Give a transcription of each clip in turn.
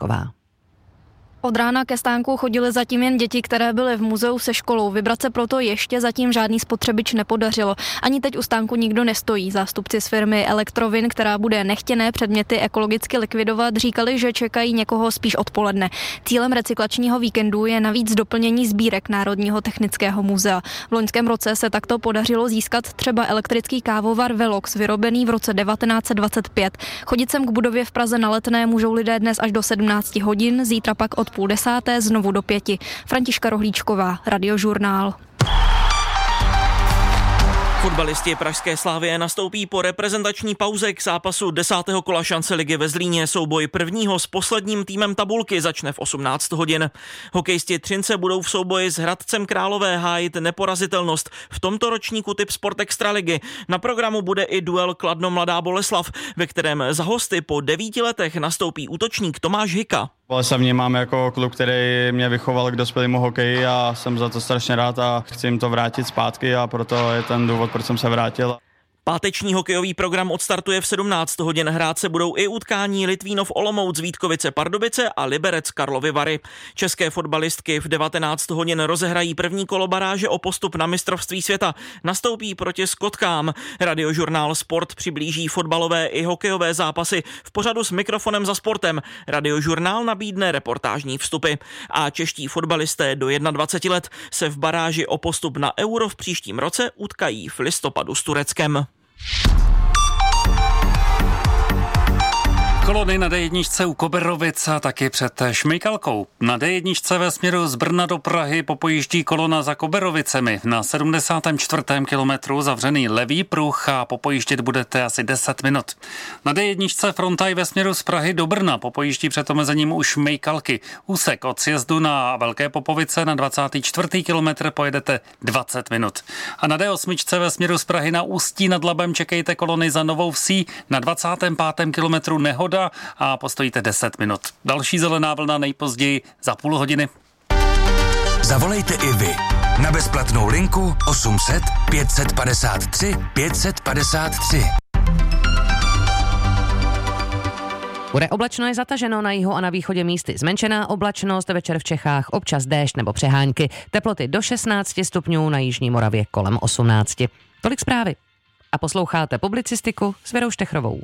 Karlíčková. Od rána ke stánku chodily zatím jen děti, které byly v muzeu se školou. Vybrat se proto ještě zatím žádný spotřebič nepodařilo. Ani teď u stánku nikdo nestojí. Zástupci z firmy Elektrovin, která bude nechtěné předměty ekologicky likvidovat, říkali, že čekají někoho spíš odpoledne. Cílem recyklačního víkendu je navíc doplnění sbírek Národního technického muzea. V loňském roce se takto podařilo získat třeba elektrický kávovar Velox, vyrobený v roce 1925. Chodit sem k budově v Praze na Letné můžou lidé dnes až do 17 hodin, zítra pak od 9:30 znovu do 5. Františka Rohlíčková, Radiožurnál. Fotbalisti pražské Slavie nastoupí po reprezentační pauze k zápasu 10. kola šance ligy ve Zlíně. Souboj prvního s posledním týmem tabulky začne v 18 hodin. Hokejisti Třince budou v souboji s Hradcem Králové hájit neporazitelnost v tomto ročníku typ Sport Extraligy. Na programu bude i duel Kladno Mladá Boleslav, ve kterém za hosty po 9 letech nastoupí útočník Tomáš Hika. Boleslav vnímám jako klub, který mě vychoval k dospělému hokeji a jsem za to strašně rád a chci jim to vrátit zpátky a proto je ten důvod, proč jsem se vrátil. Páteční hokejový program odstartuje v 17 hodin. Hrát se budou i utkání Litvínov Olomouc, Vítkovice Pardubice a Liberec Karlovy Vary. České fotbalistky v 19 hodin rozehrají první kolo baráže o postup na mistrovství světa. Nastoupí proti Skotkám. Radiožurnál Sport přiblíží fotbalové i hokejové zápasy v pořadu s mikrofonem za sportem. Radiožurnál nabídne reportážní vstupy. A čeští fotbalisté do 21 let se v baráži o postup na Euro v příštím roce utkají v listopadu s Tureckem. Kolony na D1 u Koberovic a taky před Šmejkalkou. Na D1 ve směru z Brna do Prahy popojíždí kolona za Koberovicemi. Na 74. kilometru zavřený levý pruh a popojíždět budete asi 10 minut. Na D1 frontaj ve směru z Prahy do Brna popojíždí před omezením u Šmejkalky. Úsek od sjezdu na Velké Popovice na 24. kilometr pojedete 20 minut. A na D8 ve směru z Prahy na Ústí nad Labem čekejte kolony za Novou Vsí. Na 25. kilometru nehoda a postojíte 10 minut. Další zelená vlna nejpozději za půl hodiny. Zavolejte i vy na bezplatnou linku 800 553 553. Bude oblačno je zataženo na jihu a na východě místy. Zmenšená oblačnost, večer v Čechách občas déšť nebo přehánky. Teploty do 16 stupňů, na jižní Moravě kolem 18. Tolik zprávy. A posloucháte publicistiku s Věrou Štechrovou.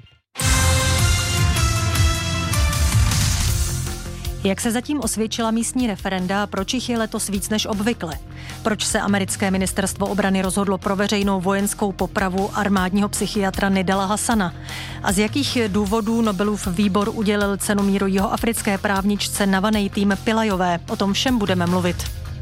Jak se zatím osvědčila místní referenda a proč jich je letos víc než obvykle? Proč se americké ministerstvo obrany rozhodlo pro veřejnou vojenskou popravu armádního psychiatra Nidala Hasana? A z jakých důvodů Nobelův výbor udělil cenu míru jihoafrické právničce Navanejtým Pillajové? O tom všem budeme mluvit.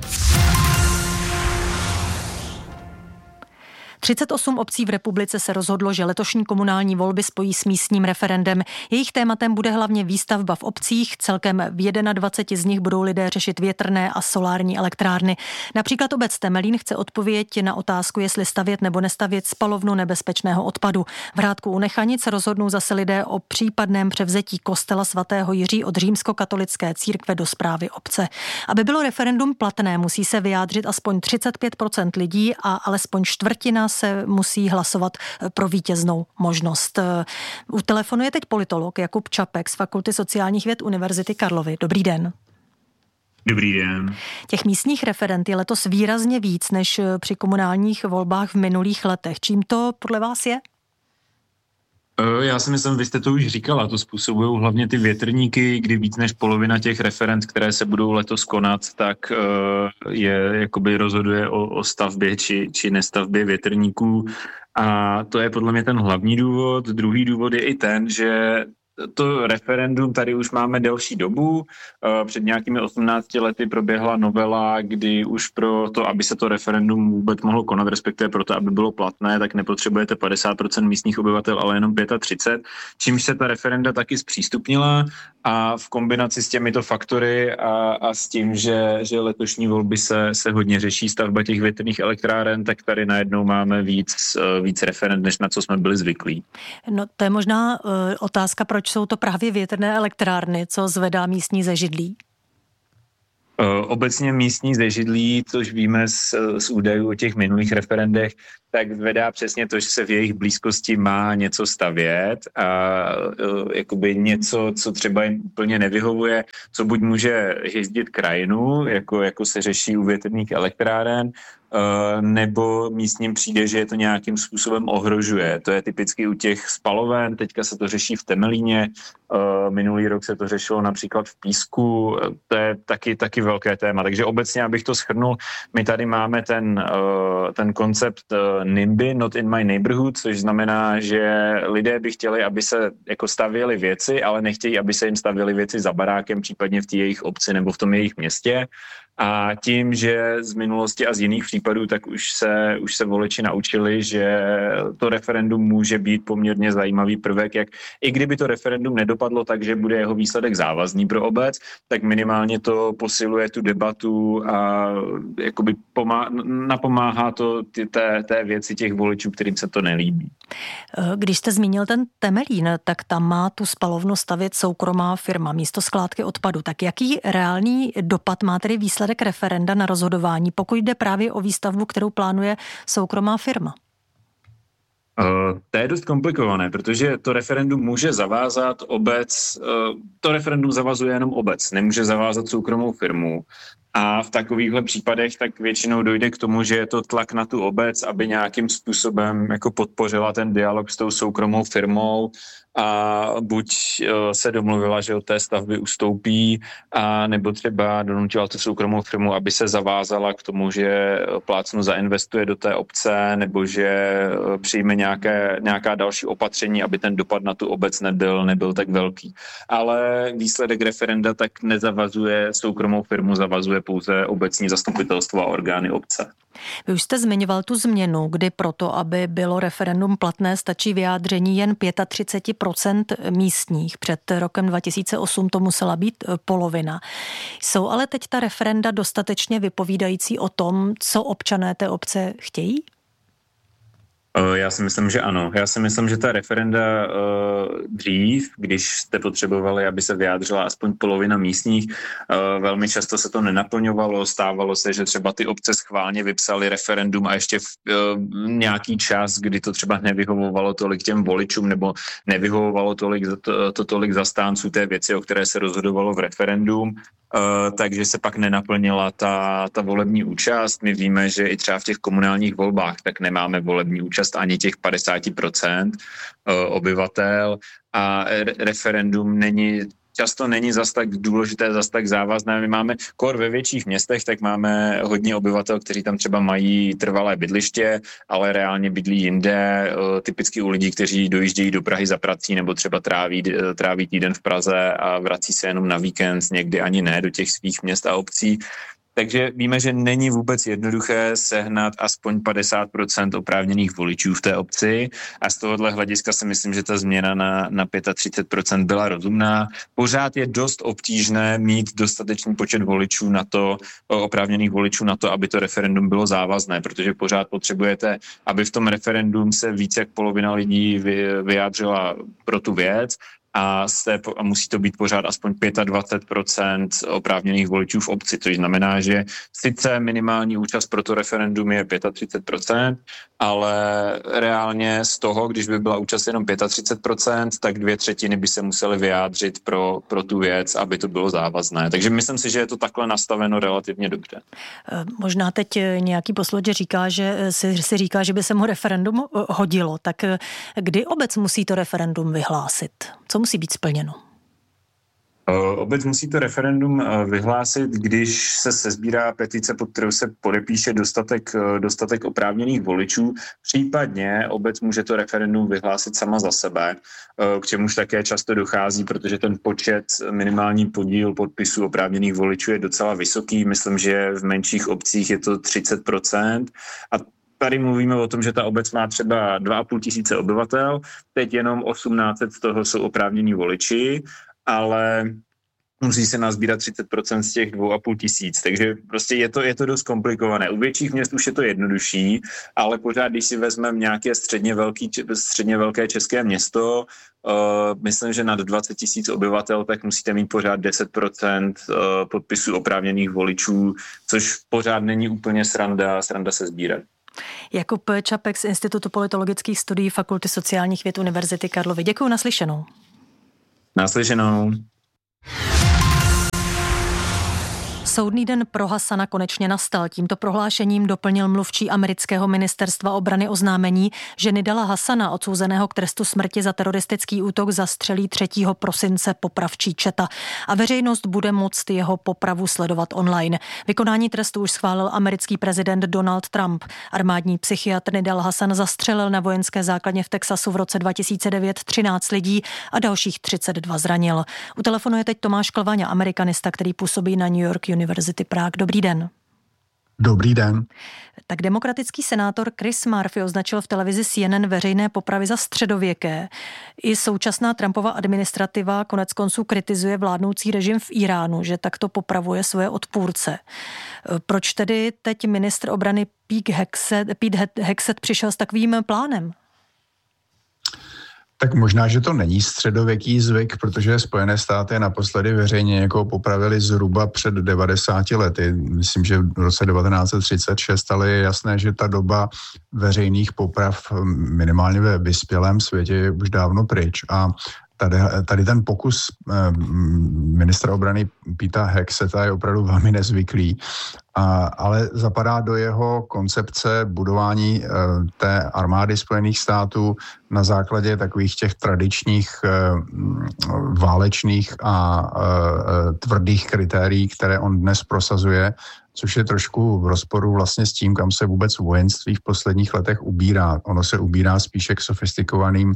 38 obcí v republice se rozhodlo, že letošní komunální volby spojí s místním referendem. Jejich tématem bude hlavně výstavba v obcích. Celkem v 21 z nich budou lidé řešit větrné a solární elektrárny. Například obec Temelín chce odpověď na otázku, jestli stavět nebo nestavět spalovnu nebezpečného odpadu. V Hrádku u Nechanic rozhodnou zase lidé o případném převzetí kostela svatého Jiří od římskokatolické církve do správy obce. Aby bylo referendum platné, musí se vyjádřit aspoň 35% lidí a alespoň čtvrtina se musí hlasovat pro vítěznou možnost. U telefonu je teď politolog Jakub Čapek z Fakulty sociálních věd Univerzity Karlovy. Dobrý den. Dobrý den. Těch místních referend je letos výrazně víc než při komunálních volbách v minulých letech. Čím to podle vás je? Já si myslím, vy jste to už říkala, to způsobují hlavně ty větrníky, kdy víc než polovina těch referend, které se budou letos konat, tak jakoby rozhoduje o stavbě či nestavbě větrníků. A to je podle mě ten hlavní důvod. Druhý důvod je i ten, že to referendum tady už máme delší dobu. Před nějakými 18 lety proběhla novela, kdy už pro to, aby se to referendum vůbec mohlo konat, respektive pro to, aby bylo platné, tak nepotřebujete 50% místních obyvatel, ale jenom 35%, čímž se ta referenda taky zpřístupnila a v kombinaci s těmito faktory a s tím, že letošní volby se hodně řeší stavba těch větrných elektráren, tak tady najednou máme víc referend, než na co jsme byli zvyklí. No to je možná otázka, proč jsou to právě větrné elektrárny, co zvedá místní zežidlí? Obecně místní zežidlí, což víme z údajů o těch minulých referendech, tak zvedá přesně to, že se v jejich blízkosti má něco stavět a jakoby něco, co třeba jim úplně nevyhovuje, co buď může hyzdit krajinu, jako se řeší u větrných elektráren, nebo místním přijde, že je to nějakým způsobem ohrožuje. To je typicky u těch spaloven, teďka se to řeší v Temelíně, minulý rok se to řešilo například v Písku, to je taky velké téma. Takže obecně, abych to shrnul, my tady máme ten koncept NIMBY, Not in my neighborhood, což znamená, že lidé by chtěli, aby se jako stavěly věci, ale nechtějí, aby se jim stavěly věci za barákem, případně v té jejich obci nebo v tom jejich městě. A tím, že z minulosti a z jiných případů, tak už se voliči naučili, že to referendum může být poměrně zajímavý prvek, jak i kdyby to referendum nedopadlo tak, že bude jeho výsledek závazný pro obec, tak minimálně to posiluje tu debatu a jakoby napomáhá to té věci těch voličů, kterým se to nelíbí. Když jste zmínil ten Temelín, tak tam má tu spalovnu stavět soukromá firma místo skládky odpadu. Tak jaký reálný dopad má tedy výsledek referenda na rozhodování, pokud jde právě o výstavbu, kterou plánuje soukromá firma? To je dost komplikované, protože to referendum může zavázat obec, to referendum zavazuje jenom obec, nemůže zavázat soukromou firmu. A v takovýchhle případech tak většinou dojde k tomu, že je to tlak na tu obec, aby nějakým způsobem jako podpořila ten dialog s tou soukromou firmou a buď se domluvila, že od té stavby ustoupí, a nebo třeba donutila tu soukromou firmu, aby se zavázala k tomu, že plácnu zainvestuje do té obce, nebo že přijme nějaká další opatření, aby ten dopad na tu obec nebyl tak velký. Ale výsledek referenda tak nezavazuje soukromou firmu, zavazuje pouze obecní zastupitelstvo a orgány obce. Vy už jste zmiňoval tu změnu, kdy proto, aby bylo referendum platné, stačí vyjádření jen 35% místních. Před rokem 2008 to musela být polovina. Jsou ale teď ta referenda dostatečně vypovídající o tom, co občané té obce chtějí? Já si myslím, že ano. Já si myslím, že ta referenda dřív, když jste potřebovali, aby se vyjádřila aspoň polovina místních, velmi často se to nenaplňovalo. Stávalo se, že třeba ty obce schválně vypsali referendum a ještě v nějaký čas, kdy to třeba nevyhovovalo tolik těm voličům nebo nevyhovovalo tolik zastánců té věci, o které se rozhodovalo v referendum, takže se pak nenaplnila ta volební účast. My víme, že i třeba v těch komunálních volbách tak nemáme volební účast ani těch 50% obyvatel a referendum často není zas tak důležité, zas tak závazné. My máme ve větších městech, tak máme hodně obyvatel, kteří tam třeba mají trvalé bydliště, ale reálně bydlí jinde, typicky u lidí, kteří dojíždějí do Prahy za prací nebo třeba tráví týden v Praze a vrací se jenom na víkend, někdy ani ne do těch svých měst a obcí. Takže víme, že není vůbec jednoduché sehnat aspoň 50% oprávněných voličů v té obci a z tohohle hlediska si myslím, že ta změna na 35% byla rozumná. Pořád je dost obtížné mít dostatečný počet voličů na to, oprávněných voličů na to, aby to referendum bylo závazné, protože pořád potřebujete, aby v tom referendum se více jak polovina lidí vyjádřila pro tu věc, a musí to být pořád aspoň 25% oprávněných voličů v obci, což znamená, že sice minimální účast pro to referendum je 35%, ale reálně z toho, když by byla účast jenom 35%, tak 2/3 by se musely vyjádřit pro tu věc, aby to bylo závazné. Takže myslím si, že je to takhle nastaveno relativně dobře. Možná teď nějaký posluchač říká, že si říká, že by se mu referendum hodilo, tak kdy obec musí to referendum vyhlásit? Co musí být splněno? Obec musí to referendum vyhlásit, když se sesbírá petice, pod kterou se podepíše dostatek oprávněných voličů. Případně obec může to referendum vyhlásit sama za sebe, k čemuž také často dochází, protože ten minimální podíl podpisů oprávněných voličů je docela vysoký. Myslím, že v menších obcích je to 30%. A tady mluvíme o tom, že ta obec má třeba 2 500 obyvatel, teď jenom 1800 z toho jsou oprávnění voliči, ale musí se nazbírat 30% z těch 2 500, takže prostě je to dost komplikované. U větších měst už je to jednodušší, ale pořád, když si vezmeme nějaké středně velké české město, myslím, že nad 20 000 obyvatel, tak musíte mít pořád 10% podpisů oprávněných voličů, což pořád není úplně sranda se sbírat. Jakub Čapek z Institutu politologických studií Fakulty sociálních věd Univerzity Karlovy. Děkuji, naslyšenou. Naslyšenou. Soudný den pro Hasana konečně nastal. Tímto prohlášením doplnil mluvčí amerického ministerstva obrany oznámení, že Nidala Hasana, odsouzeného k trestu smrti za teroristický útok, zastřelí 3. prosince popravčí četa a veřejnost bude moct jeho popravu sledovat online. Vykonání trestu už schválil americký prezident Donald Trump. Armádní psychiatr Nidal Hasan zastřelil na vojenské základně v Texasu v roce 2009 13 lidí a dalších 32 zranil. U telefonu je teď Tomáš Klvaňa, amerikanista, který působí na New York University Prague. Dobrý den. Dobrý den. Tak demokratický senátor Chris Murphy označil v televizi CNN veřejné popravy za středověké. I současná Trumpova administrativa koneckonců kritizuje vládnoucí režim v Iránu, že takto popravuje svoje odpůrce. Proč tedy teď ministr obrany Pete Hegseth přišel s takovým plánem? Tak možná, že to není středověký zvyk, protože Spojené státy naposledy veřejně někoho popravili zhruba před 90 lety. Myslím, že v roce 1936, ale je jasné, že ta doba veřejných poprav minimálně ve vyspělém světě je už dávno pryč. A tady ten pokus ministra obrany Peta Hegsetha je opravdu velmi nezvyklý, ale zapadá do jeho koncepce budování té armády Spojených států na základě takových těch tradičních válečných a tvrdých kritérií, které on dnes prosazuje, což je trošku v rozporu vlastně s tím, kam se vůbec vojenství v posledních letech ubírá. Ono se ubírá spíše k sofistikovaným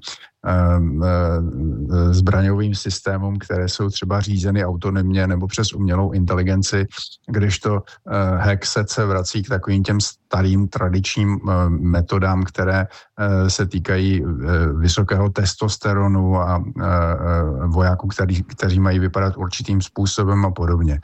zbraňovým systémům, které jsou třeba řízeny autonomně nebo přes umělou inteligenci, kdežto Hegseth se vrací k takovým těm starým tradičním metodám, které se týkají vysokého testosteronu a vojáků, kteří mají vypadat určitým způsobem a podobně.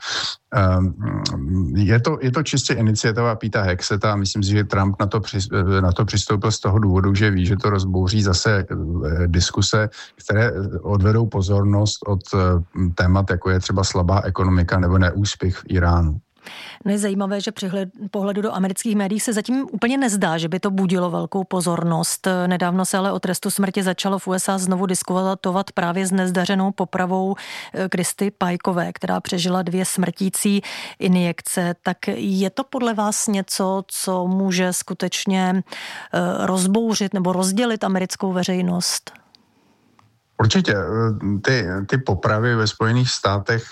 Je to čistě iniciativa Peta Hegsetha a myslím si, že Trump na to přistoupil z toho důvodu, že ví, že to rozbouří zase diskuse, které odvedou pozornost od témat, jako je třeba slabá ekonomika nebo neúspěch v Iránu. No je zajímavé, že při pohledu do amerických médií se zatím úplně nezdá, že by to budilo velkou pozornost. Nedávno se ale o trestu smrti začalo v USA znovu diskutovat právě s nezdařenou popravou Kristy Pikové, která přežila 2 smrtící injekce. Tak je to podle vás něco, co může skutečně rozbouřit nebo rozdělit americkou veřejnost? Určitě. Ty popravy ve Spojených státech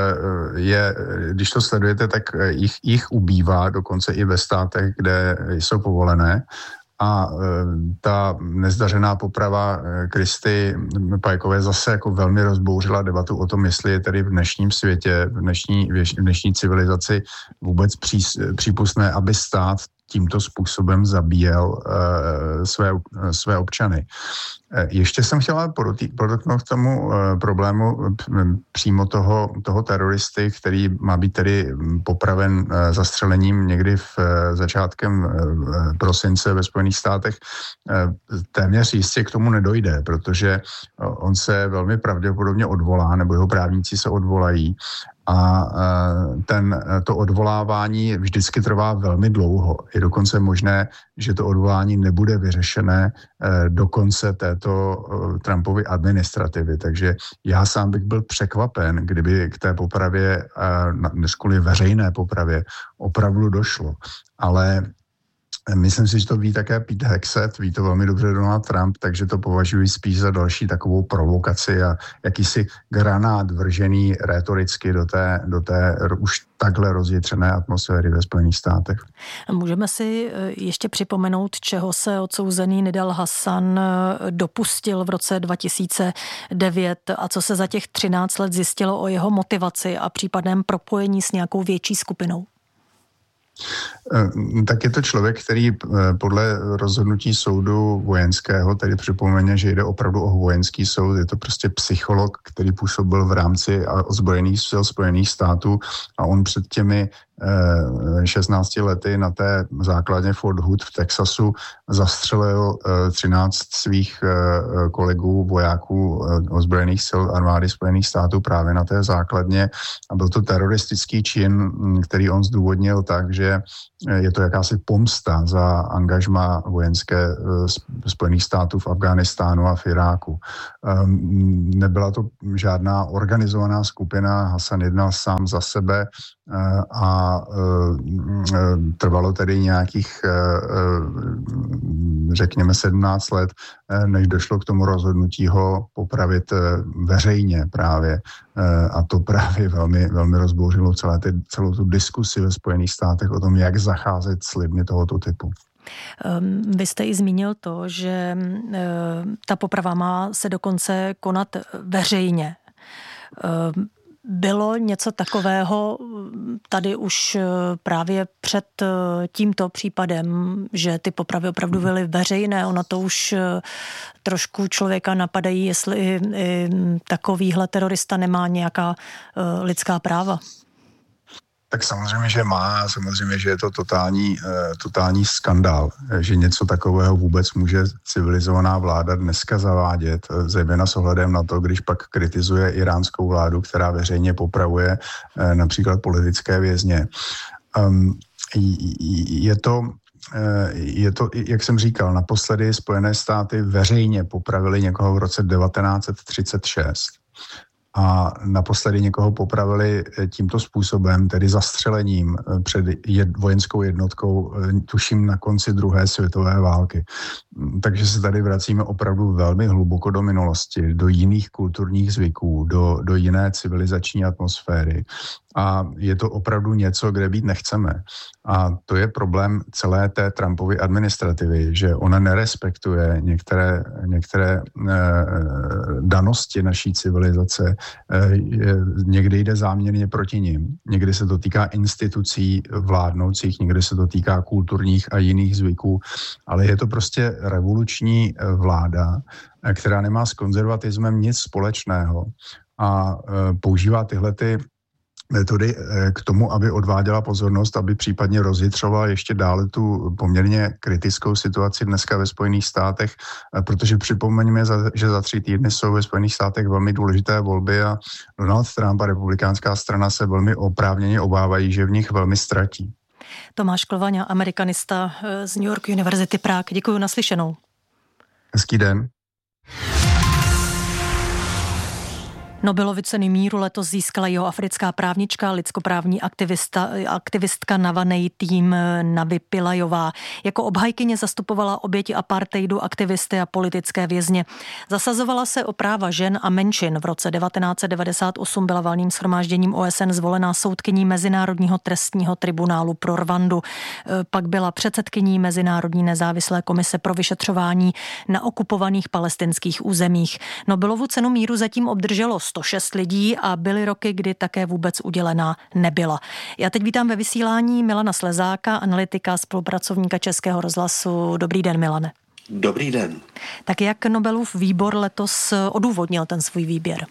když to sledujete, tak jich ubývá, dokonce i ve státech, kde jsou povolené. A ta nezdařená poprava Kristy Pikové zase jako velmi rozbouřila debatu o tom, jestli je tedy v dnešním světě, v dnešní civilizaci vůbec přípustné, aby stát tímto způsobem zabíjel své občany. Ještě jsem chtěla podotknout k tomu problému přímo toho teroristy, který má být tedy popraven zastřelením někdy v začátkem prosince ve Spojených státech. Téměř jistě k tomu nedojde, protože on se velmi pravděpodobně odvolá, nebo jeho právníci se odvolají. A to odvolávání vždycky trvá velmi dlouho. Je dokonce možné, že to odvolání nebude vyřešené do konce této Trumpovy administrativy. Takže já sám bych byl překvapen, kdyby k té popravě, kvůli veřejné popravě, opravdu došlo. Ale myslím si, že to ví také Pete Hegseth, ví to velmi dobře Donald Trump, takže to považuji spíš za další takovou provokaci a jakýsi granát vržený rétoricky do té už takhle rozjitřené atmosféry ve Spojených státech. Můžeme si ještě připomenout, čeho se odsouzený Nidal Hasan dopustil v roce 2009 a co se za těch 13 let zjistilo o jeho motivaci a případném propojení s nějakou větší skupinou? Tak je to člověk, který podle rozhodnutí soudu vojenského, tedy připomeňme, že jde opravdu o vojenský soud, je to prostě psycholog, který působil v rámci ozbrojených sil Spojených států a on před těmi 16 lety na té základně Fort Hood v Texasu zastřelil 13 svých kolegů, vojáků ozbrojených sil armády Spojených států právě na té základně. A byl to teroristický čin, který on zdůvodnil tak, že je to jakási pomsta za angažma vojenské Spojených států v Afghánistánu a v Iráku. Nebyla to žádná organizovaná skupina, Hasan jednal sám za sebe a trvalo tedy nějakých, řekněme, 17 let, než došlo k tomu rozhodnutí ho popravit veřejně právě. A to právě velmi, velmi rozbouřilo celou tu diskusi ve Spojených státech o tom, jak zacházet s lidmi tohoto typu. Vy jste i zmínil to, že ta poprava má se dokonce konat veřejně. Bylo něco takového tady už právě před tímto případem, že ty popravy opravdu byly veřejné? Ono to už trošku člověka napadají, jestli takovýhle terorista nemá nějaká lidská práva. Tak samozřejmě, že má, samozřejmě, že je to totální skandál, že něco takového vůbec může civilizovaná vláda dneska zavádět, zejména s ohledem na to, když pak kritizuje iránskou vládu, která veřejně popravuje například politické vězně. Je to, jak jsem říkal, naposledy Spojené státy veřejně popravili někoho v roce 1936. A naposledy někoho popravili tímto způsobem, tedy zastřelením před vojenskou jednotkou, tuším na konci druhé světové války. Takže se tady vracíme opravdu velmi hluboko do minulosti, do jiných kulturních zvyků, do jiné civilizační atmosféry. A je to opravdu něco, kde být nechceme. A to je problém celé té Trumpovy administrativy, že ona nerespektuje některé danosti naší civilizace. Někdy jde záměrně proti nim. Někdy se to týká institucí vládnoucích, někdy se to týká kulturních a jiných zvyků. Ale je to prostě revoluční vláda, která nemá s konzervatismem nic společného a používá tyhle metody k tomu, aby odváděla pozornost, aby případně rozjitřovala ještě dále tu poměrně kritickou situaci dneska ve Spojených státech, protože připomeňme, že za 3 týdny jsou ve Spojených státech velmi důležité volby a Donald Trump a republikánská strana se velmi oprávněně obávají, že v nich velmi ztratí. Tomáš Klovaňa, amerikanista z New York University Prague. Děkuji, naslyšenou. Hezký den. Nobelovu cenu míru letos získala jihoafrická právnička, lidskoprávní aktivistka Nawaneitiem Navi Pillajová. Jako obhajkyně zastupovala oběti apartheidu, aktivisty a politické vězně. Zasazovala se o práva žen a menšin. V roce 1998 byla valným shromážděním OSN zvolená soudkyní Mezinárodního trestního tribunálu pro Rwandu. Pak byla předsedkyní Mezinárodní nezávislé komise pro vyšetřování na okupovaných palestinských územích. Nobelovu cenu míru zatím obdrželo 106 lidí a byly roky, kdy také vůbec udělená nebyla. Já teď vítám ve vysílání Milana Slezáka, analytika, spolupracovníka Českého rozhlasu. Dobrý den, Milane. Dobrý den. Tak jak Nobelův výbor letos odůvodnil ten svůj výběr?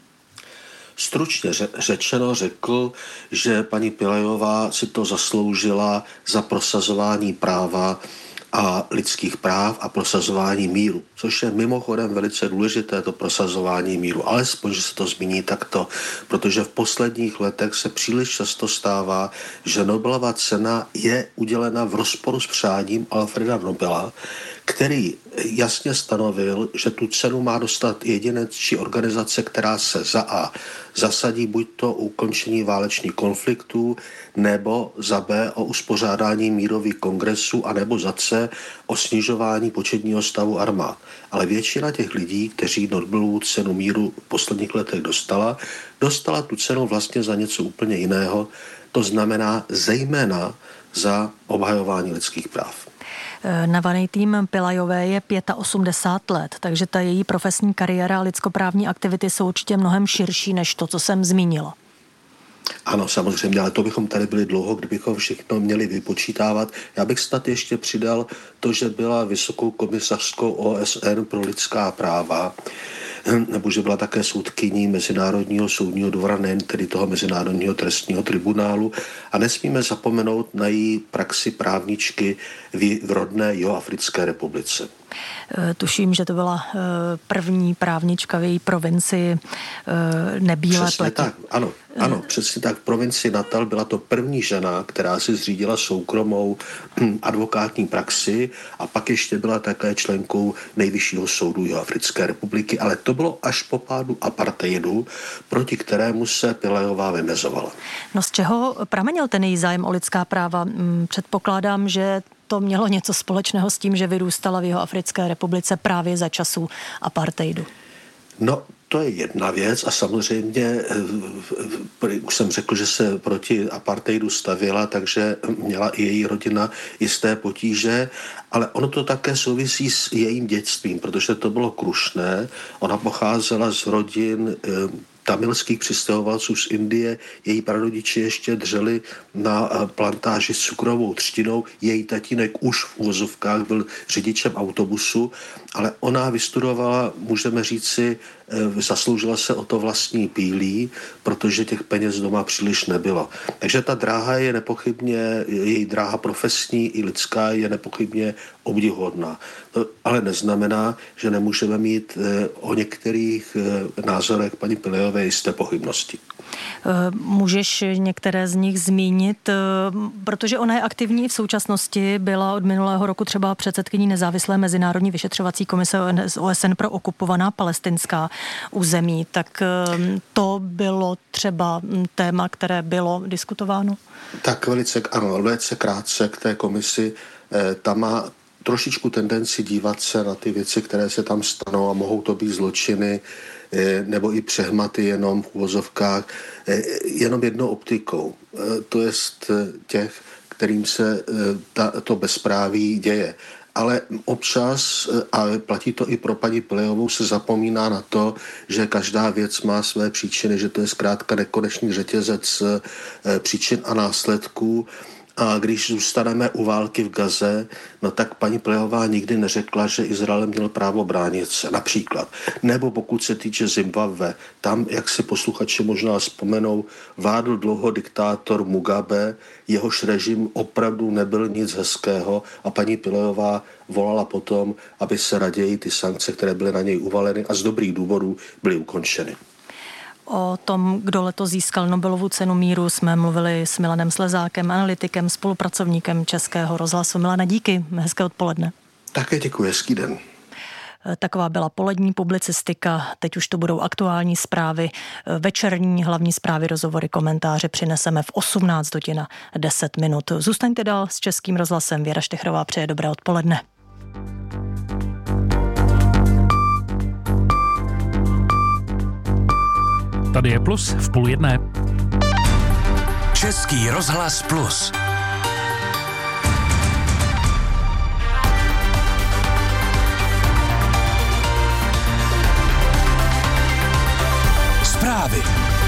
Stručně řečeno řekl, že paní Pillajová si to zasloužila za prosazování práva a lidských práv a prosazování míru, což je mimochodem velice důležité, to prosazování míru, alespoň, že se to zmíní takto, protože v posledních letech se příliš často stává, že Nobelova cena je udělena v rozporu s přáním Alfreda Nobela, který jasně stanovil, že tu cenu má dostat jedinec či organizace, která se za A zasadí buď to ukončení válečných konfliktů, nebo za B o uspořádání mírových kongresů, anebo za C o snižování početního stavu armád. Ale většina těch lidí, kteří Nobelovu cenu míru v posledních letech dostala tu cenu vlastně za něco úplně jiného, to znamená zejména za obhajování lidských práv. Nawaneitiem Pillajové je 85 let, takže ta její profesní kariéra a lidskoprávní aktivity jsou určitě mnohem širší než to, co jsem zmínila. Ano, samozřejmě, ale to bychom tady byli dlouho, kdybychom všechno měli vypočítávat. Já bych snad ještě přidal to, že byla vysokou komisařskou OSN pro lidská práva. nebo že byla také soudkyní Mezinárodního soudního dvora, nejen tedy toho Mezinárodního trestního tribunálu. A nesmíme zapomenout na její praxi právničky v rodné Jihoafrické republice. Tuším, že to byla první právnička v její provincii nebílé pleti. Tak, ano, přesně tak. V provincii Natal byla to první žena, která si zřídila soukromou advokátní praxi a pak ještě byla také členkou Nejvyššího soudu Jihoafrické republiky, ale to bylo až po pádu apartheidu, proti kterému se Pillajová vymezovala. No z čeho pramenil ten její zájem o lidská práva? Předpokládám, že to mělo něco společného s tím, že vyrůstala v Jihoafrické republice právě za časů apartheidu. No, to je jedna věc a samozřejmě už jsem řekl, že se proti apartheidu stavěla, takže měla i její rodina jisté potíže, ale ono to také souvisí s jejím dětstvím, protože to bylo krušné. Ona pocházela z rodin tamilských přistěhovalců z Indie, její prarodiče ještě dřeli na plantáži s cukrovou třtinou, její tatínek už v uvozovkách byl řidičem autobusu, ale ona vystudovala, můžeme říci, zasloužila se o to vlastní pílí, protože těch peněz doma příliš nebylo. Takže ta dráha je nepochybně, její dráha profesní i lidská je nepochybně obdivuhodná. To ale neznamená, že nemůžeme mít o některých názorech paní Pillajové jisté pochybnosti. Můžeš některé z nich zmínit, protože ona je aktivní v současnosti, byla od minulého roku třeba předsedkyní nezávislé mezinárodní vyšetřovací komise OSN pro okupovaná palestinská území, tak to bylo třeba téma, které bylo diskutováno? Tak velice krátce k té komisi. Ta má trošičku tendenci dívat se na ty věci, které se tam stanou a mohou to být zločiny nebo i přehmaty jenom v uvozovkách, jenom jednou optikou. To jest těch, kterým se to bezpráví děje. Ale občas, a platí to i pro paní Pillajovou, se zapomíná na to, že každá věc má své příčiny, že to je zkrátka nekonečný řetězec příčin a následků. A když zůstaneme u války v Gaze, no tak paní Pillajová nikdy neřekla, že Izrael měl právo bránit se, například. Nebo pokud se týče Zimbabwe, tam, jak si posluchači možná vzpomenou, vládl dlouho diktátor Mugabe, jehož režim opravdu nebyl nic hezkého a paní Pillajová volala potom, aby se raději ty sankce, které byly na něj uvaleny a z dobrých důvodů byly ukončeny. O tom, kdo letos získal Nobelovu cenu míru, jsme mluvili s Milanem Slezákem, analytikem, spolupracovníkem Českého rozhlasu. Milane, díky, hezké odpoledne. Také děkuji, hezký den. Taková byla polední publicistika, teď už to budou aktuální zprávy, večerní hlavní zprávy, rozhovory, komentáře přineseme v 18 hodin 10 minut. Zůstaňte dál s Českým rozhlasem, Věra Štechrová přeje dobré odpoledne. Tady je Plus v 12:30. Český rozhlas Plus. Zprávy.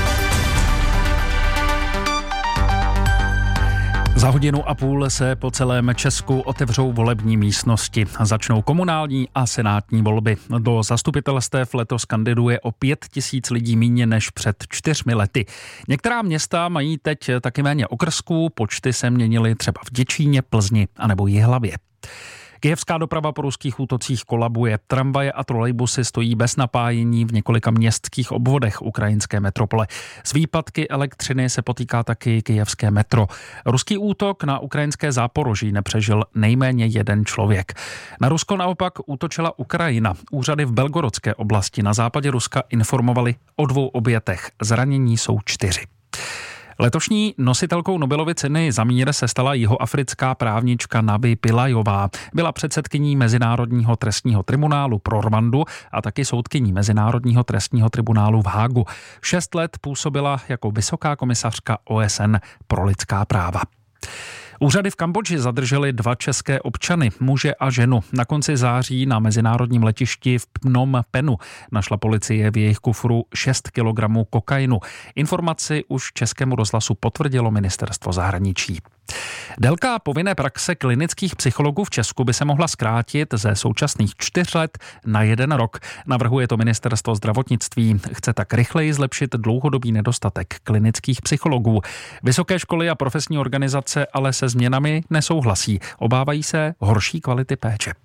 Za hodinu a půl se po celém Česku otevřou volební místnosti. Začnou komunální a senátní volby. Do zastupitelstev letos kandiduje o 5 000 lidí méně než před 4 lety. Některá města mají teď taky méně okrsků, počty se měnily třeba v Děčíně, Plzni anebo Jihlavě. Kyjevská doprava po ruských útocích kolabuje. Tramvaje a trolejbusy stojí bez napájení v několika městských obvodech ukrajinské metropole. S výpadky elektřiny se potýká taky kyjevské metro. Ruský útok na ukrajinské Záporoží nepřežil nejméně 1 člověk. Na Rusko naopak útočila Ukrajina. Úřady v Belgorodské oblasti na západě Ruska informovali o 2 obětech. Zranění jsou 4. Letošní nositelkou Nobelovy ceny za mír se stala jihoafrická právnička Naby Pillajová. Byla předsedkyní Mezinárodního trestního tribunálu pro Rwandu a taky soudkyní Mezinárodního trestního tribunálu v Hágu. 6 let působila jako vysoká komisařka OSN pro lidská práva. Úřady v Kambodži zadržely 2 české občany, muže a ženu. Na konci září na mezinárodním letišti v Phnom Penhu našla policie v jejich kufru 6 kilogramů kokainu. Informaci už Českému rozhlasu potvrdilo ministerstvo zahraničí. Délka povinné praxe klinických psychologů v Česku by se mohla zkrátit ze současných 4 let na 1 rok. Navrhuje to ministerstvo zdravotnictví. Chce tak rychleji zlepšit dlouhodobý nedostatek klinických psychologů. Vysoké školy a profesní organizace ale se změnami nesouhlasí. Obávají se horší kvality péče.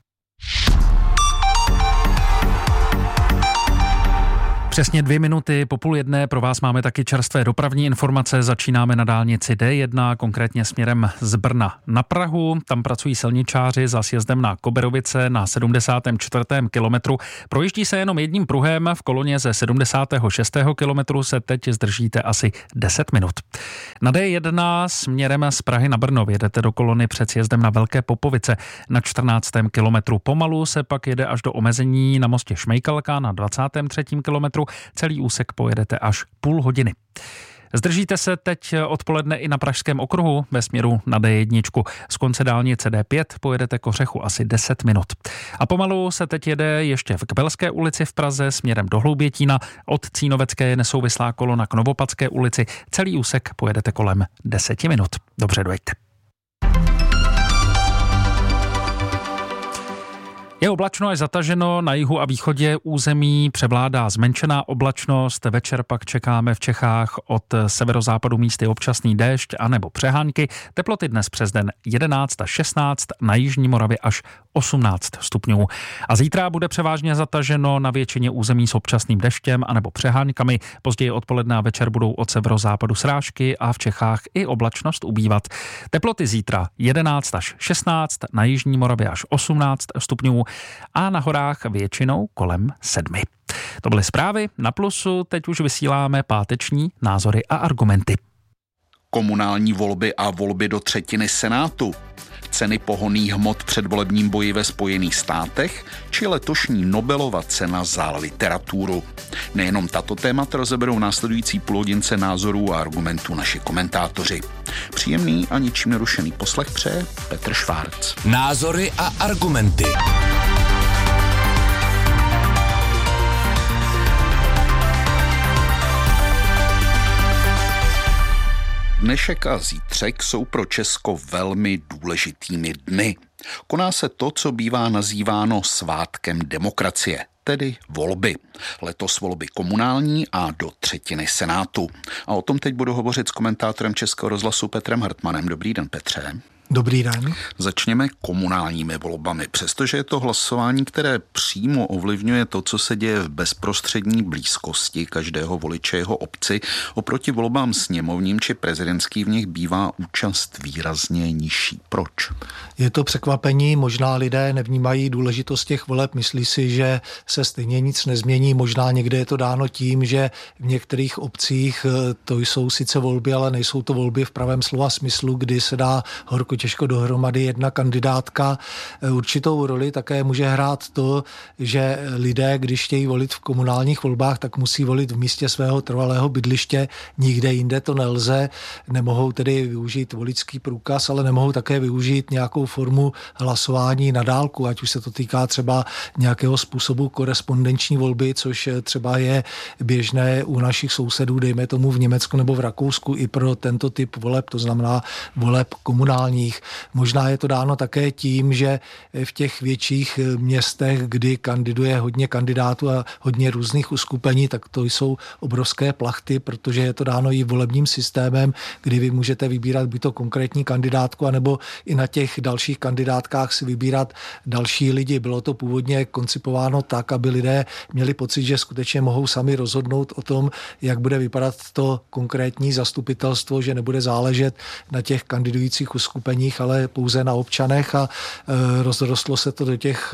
Přesně 2 minuty po 12:30 pro vás máme taky čerstvé dopravní informace. Začínáme na dálnici D1, konkrétně směrem z Brna na Prahu. Tam pracují silničáři za sjezdem na Koberovice na 74. kilometru. Projíždí se jenom jedním pruhem, v koloně ze 76. kilometru se teď zdržíte asi 10 minut. Na D1 směrem z Prahy na Brno jedete do kolony před sjezdem na Velké Popovice na 14. kilometru. Pomalu se pak jede až do omezení na mostě Šmejkalka na 23. kilometru. Celý úsek pojedete až půl hodiny. Zdržíte se teď odpoledne i na Pražském okruhu ve směru na D1. Z konce dálnice D5 pojedete k Ořechu asi 10 minut. A pomalu se teď jede ještě v Kbelské ulici v Praze směrem do Hloubětína. Od Cínovecké je nesouvislá kolona k Novopadské ulici. Celý úsek pojedete kolem 10 minut. Dobře dojďte. Je oblačno až zataženo, na jihu a východě území převládá zmenšená oblačnost, večer pak čekáme v Čechách od severozápadu místy občasný déšť anebo přehánky, teploty dnes přes den 11 až 16, na jižní Moravě až 18 stupňů. A zítra bude převážně zataženo na většině území s občasným deštěm anebo přehánkami, později odpoledne a večer budou od severozápadu srážky a v Čechách i oblačnost ubývat. Teploty zítra 11 až 16, na jižní Moravě až 18 stupňů a na horách většinou kolem 7. To byly zprávy na Plusu, teď už vysíláme páteční názory a argumenty. Komunální volby a volby do 1/3 Senátu, ceny pohonných hmot v předvolebním boji ve Spojených státech či letošní Nobelova cena za literaturu. Nejenom tato témata rozeberou v následující půlhodince názorů a argumentů naši komentátoři. Příjemný a ničím nerušený poslech přeje Petr Švárc. Názory a argumenty. Dnešek a zítřek jsou pro Česko velmi důležitými dny. Koná se to, co bývá nazýváno svátkem demokracie, tedy volby. Letos volby komunální a do 1/3 Senátu. A o tom teď budu hovořit s komentátorem Českého rozhlasu Petrem Hartmanem. Dobrý den, Petře. Dobrý den. Začněme komunálními volbami, přestože je to hlasování, které přímo ovlivňuje to, co se děje v bezprostřední blízkosti každého voliče jeho obci. Oproti volbám sněmovním či prezidentským v nich bývá účast výrazně nižší. Proč? Je to překvapení, možná lidé nevnímají důležitost těch voleb, myslí si, že se stejně nic nezmění, možná někde je to dáno tím, že v některých obcích to jsou sice volby, ale nejsou to volby v pravém slova smyslu, kdy se dá horko těžko dohromady jedna kandidátka. Určitou roli také může hrát to, že lidé, když chtějí volit v komunálních volbách, tak musí volit v místě svého trvalého bydliště, nikde jinde to nelze, nemohou tedy využít voličský průkaz, ale nemohou také využít nějakou formu hlasování na dálku, ať už se to týká třeba nějakého způsobu korespondenční volby, což třeba je běžné u našich sousedů, dejme tomu v Německu nebo v Rakousku i pro tento typ voleb, to znamená voleb komunálních. Možná je to dáno také tím, že v těch větších městech, kdy kandiduje hodně kandidátů a hodně různých uskupení, tak to jsou obrovské plachty, protože je to dáno i volebním systémem, kdy vy můžete vybírat buď to konkrétní kandidátku, anebo i na těch dalších kandidátkách si vybírat další lidi. Bylo to původně koncipováno tak, aby lidé měli pocit, že skutečně mohou sami rozhodnout o tom, jak bude vypadat to konkrétní zastupitelstvo, že nebude záležet na těch kandidujících uskupeních, ale pouze na občanech a rozrostlo se to do těch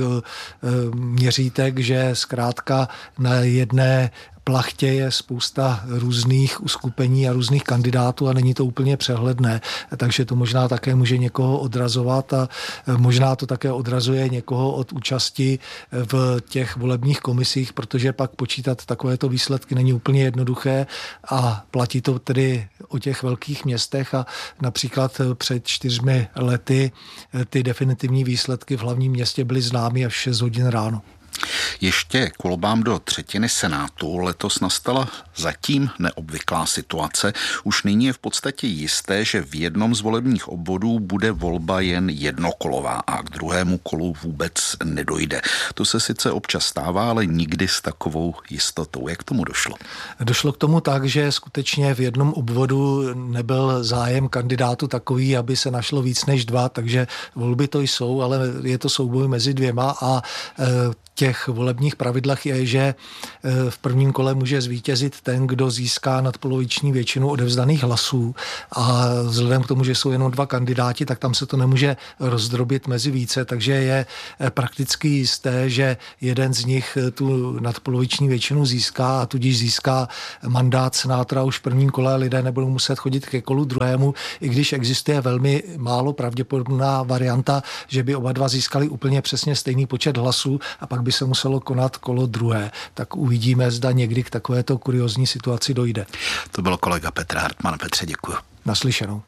měřítek, že zkrátka na jedné plachtě je spousta různých uskupení a různých kandidátů a není to úplně přehledné. Takže to možná také může někoho odrazovat a možná to také odrazuje někoho od účasti v těch volebních komisích, protože pak počítat takovéto výsledky není úplně jednoduché a platí to tedy o těch velkých městech a například před 4 lety ty definitivní výsledky v hlavním městě byly známy až 6 hodin ráno. Ještě k volbám do třetiny Senátu letos nastala zatím neobvyklá situace. Už nyní je v podstatě jisté, že v jednom z volebních obvodů bude volba jen jednokolová a k druhému kolu vůbec nedojde. To se sice občas stává, ale nikdy s takovou jistotou. Jak k tomu došlo? Došlo k tomu tak, že skutečně v jednom obvodu nebyl zájem kandidátu takový, aby se našlo víc než 2, takže volby to jsou, ale je to souboj mezi 2 a těch volebních pravidlech je, že v prvním kole může zvítězit ten, kdo získá nadpoloviční většinu odevzdaných hlasů a vzhledem k tomu, že jsou jenom 2 kandidáti, tak tam se to nemůže rozdrobit mezi více, takže je prakticky jisté, že jeden z nich tu nadpoloviční většinu získá a tudíž získá mandát senátora už v prvním kole, lidé nebudou muset chodit ke kolu druhému, i když existuje velmi málo pravděpodobná varianta, že by oba 2 získali úplně přesně stejný počet hlasů a pak by se muselo konat kolo druhé. Tak uvidíme, zda někdy k takovéto kuriózní situaci dojde. To byl kolega Petr Hartmann. Petře, děkuji. Naslyšenou.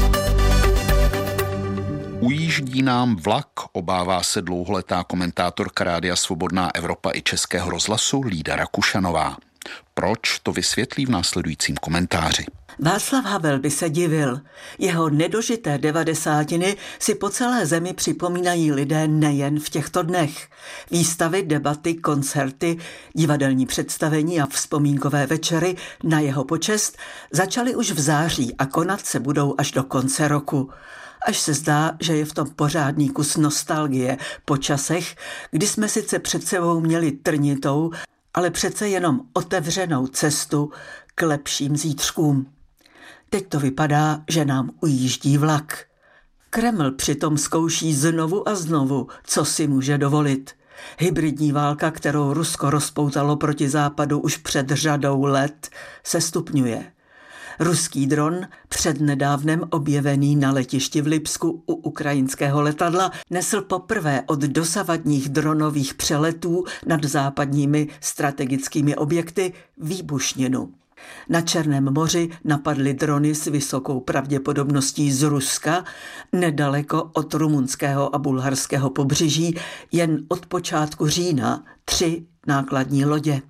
Ujíždí nám vlak, obává se dlouholetá komentátorka Rádia Svobodná Evropa i Českého rozhlasu Lída Rakušanová. Proč, to vysvětlí v následujícím komentáři. Václav Havel by se divil. Jeho nedožité 90 si po celé zemi připomínají lidé nejen v těchto dnech. Výstavy, debaty, koncerty, divadelní představení a vzpomínkové večery na jeho počest začaly už v září a konat se budou až do konce roku. Až se zdá, že je v tom pořádný kus nostalgie po časech, kdy jsme sice před sebou měli trnitou, ale přece jenom otevřenou cestu k lepším zítřkům. Teď to vypadá, že nám ujíždí vlak. Kreml přitom zkouší znovu a znovu, co si může dovolit. Hybridní válka, kterou Rusko rozpoutalo proti západu už před řadou let, se stupňuje. Ruský dron, přednedávnem objevený na letišti v Lipsku u ukrajinského letadla, nesl poprvé od dosavadních dronových přeletů nad západními strategickými objekty výbušninu. Na Černém moři napadly drony s vysokou pravděpodobností z Ruska, nedaleko od rumunského a bulharského pobřeží, jen od počátku října 3 nákladní lodě.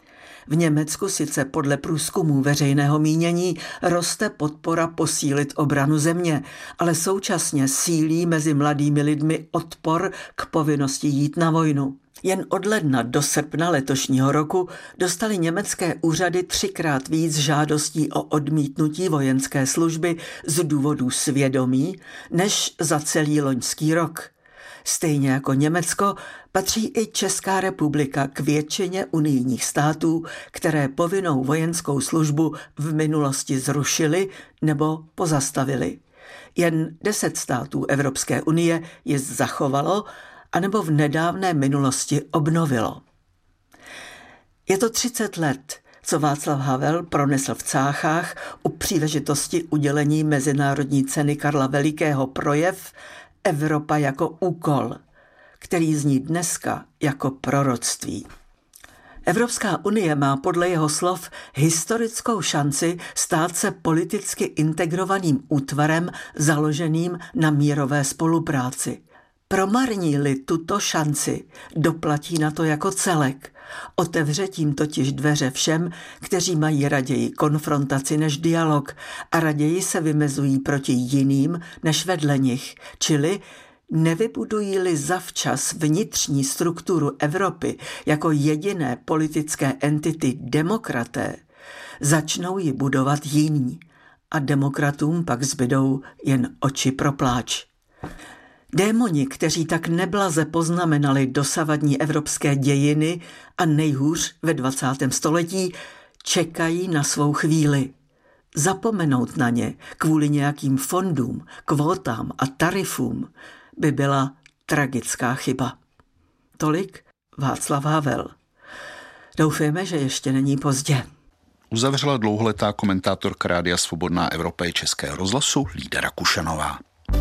V Německu sice podle průzkumů veřejného mínění roste podpora posílit obranu země, ale současně sílí mezi mladými lidmi odpor k povinnosti jít na vojnu. Jen od ledna do srpna letošního roku dostali německé úřady 3krát víc žádostí o odmítnutí vojenské služby z důvodů svědomí než za celý loňský rok. Stejně jako Německo patří i Česká republika k většině unijních států, které povinnou vojenskou službu v minulosti zrušily nebo pozastavily. Jen 10 států Evropské unie je zachovalo anebo v nedávné minulosti obnovilo. Je to 30 let, co Václav Havel pronesl v Cáchách u příležitosti udělení mezinárodní ceny Karla Velikého projev Evropa jako úkol, který zní dneska jako proroctví. Evropská unie má podle jeho slov historickou šanci stát se politicky integrovaným útvarem založeným na mírové spolupráci. Promarní-li tuto šanci, doplatí na to jako celek. Otevře tím totiž dveře všem, kteří mají raději konfrontaci než dialog a raději se vymezují proti jiným než vedle nich, čili nevybudují-li zavčas vnitřní strukturu Evropy jako jediné politické entity demokraté, začnou ji budovat jiní a demokratům pak zbydou jen oči pro pláč. Démoni, kteří tak neblaze poznamenali dosavadní evropské dějiny a nejhůř ve 20. století, čekají na svou chvíli. Zapomenout na ně kvůli nějakým fondům, kvótám a tarifům by byla tragická chyba. Tolik Václav Havel. Doufejme, že ještě není pozdě. Uzavřela dlouholetá komentátorka Rádia Svobodná Evropa i Českého rozhlasu Lída Rakušanová.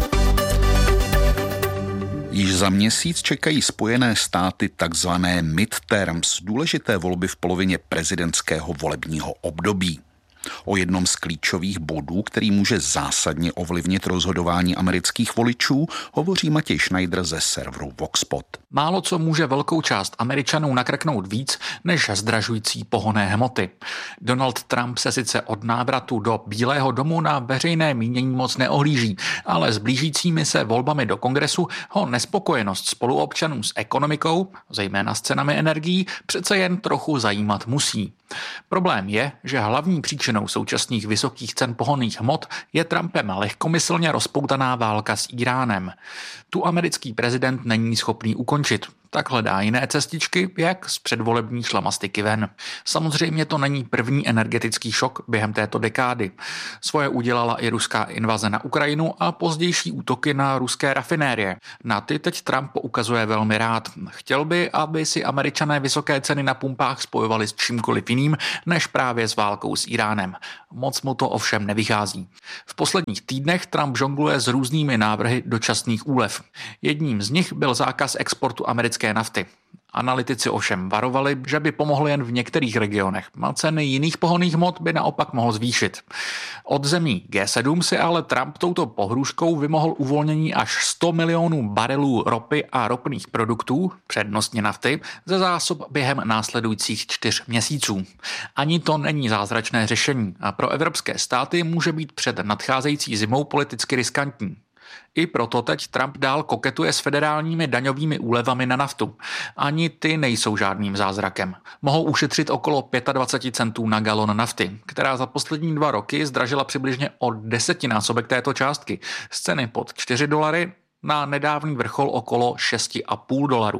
Již za měsíc čekají Spojené státy takzvané midterms, důležité volby v polovině prezidentského volebního období. O jednom z klíčových bodů, který může zásadně ovlivnit rozhodování amerických voličů, hovoří Matěj Schneider ze serveru Voxpot. Málo co může velkou část Američanů nakrknout víc než zdražující pohonné hmoty. Donald Trump se sice od návratu do Bílého domu na veřejné mínění moc neohlíží, ale s blížícími se volbami do kongresu ho nespokojenost spoluobčanů s ekonomikou, zejména s cenami energií, přece jen trochu zajímat musí. Problém je, že hlavní příčinou současných vysokých cen pohonných hmot je Trumpem lehkomyslně rozpoutaná válka s Íránem. Tu americký prezident není schopný ukončit. Tak hledá jiné cestičky, jak z předvolební šlamastiky ven. Samozřejmě to není první energetický šok během této dekády. Svoje udělala i ruská invaze na Ukrajinu a pozdější útoky na ruské rafinérie. Na ty teď Trump poukazuje velmi rád. Chtěl by, aby si Američané vysoké ceny na pumpách spojovali s čímkoliv jiným, než právě s válkou s Íránem. Moc mu to ovšem nevychází. V posledních týdnech Trump žongluje s různými návrhy dočasných úlev. Jedním z nich byl zákaz exportu americké nafty. Analytici ovšem varovali, že by pomohlo jen v některých regionech a ceny jiných pohonných hmot by naopak mohl zvýšit. Od zemí G7 si ale Trump touto pohrůžkou vymohl uvolnění až 100 milionů barelů ropy a ropných produktů, přednostně nafty, ze zásob během následujících 4 měsíců. Ani to není zázračné řešení a pro evropské státy může být před nadcházející zimou politicky riskantní. I proto teď Trump dál koketuje s federálními daňovými úlevami na naftu. Ani ty nejsou žádným zázrakem. Mohou ušetřit okolo 25 centů na galon nafty, která za poslední 2 roky zdražila přibližně o 10násobek této částky. Z ceny pod $4 na nedávný vrchol okolo $6,5.